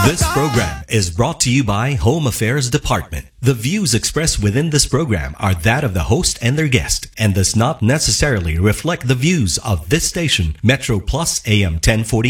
This program is brought to you by Home Affairs Department. The views expressed within this program are that of the host and their guest and does not necessarily reflect the views of this station, Metro Plus AM 1040.